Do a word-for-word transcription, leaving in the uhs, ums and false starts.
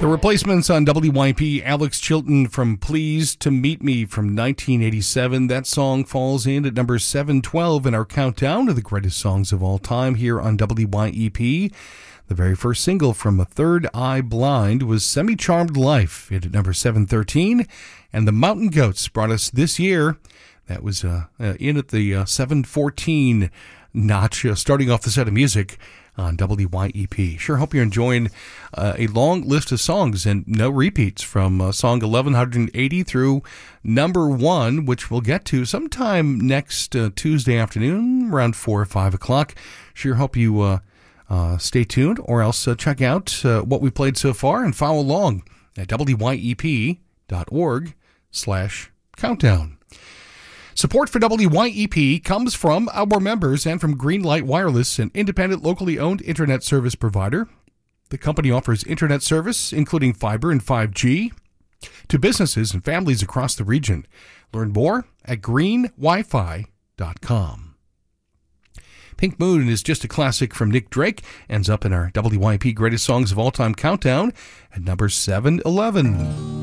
The Replacements on W Y P, Alex Chilton from Pleased to Meet Me from nineteen eighty-seven. That song falls in at number seven twelve in our countdown of the greatest songs of all time here on W Y E P. The very first single from Third Eye Blind was Semi-Charmed Life, in at number seven thirteen. And the Mountain Goats brought us This Year. That was uh, uh, in at the uh, seven fourteen notch, uh, starting off the set of music on W Y E P. Sure hope you're enjoying uh, a long list of songs and no repeats from uh, song eleven eighty through number one, which we'll get to sometime next uh, Tuesday afternoon around four or five o'clock. Sure hope you uh, uh, stay tuned, or else uh, check out uh, what we played so far and follow along at W Y E P dot org slash countdown. Support for W Y E P comes from our members and from Greenlight Wireless, an independent, locally owned internet service provider. The company offers internet service, including fiber and five G, to businesses and families across the region. Learn more at green wi fi dot com. Pink Moon is just a classic from Nick Drake, ends up in our W Y P Greatest Songs of All Time countdown at number seven eleven.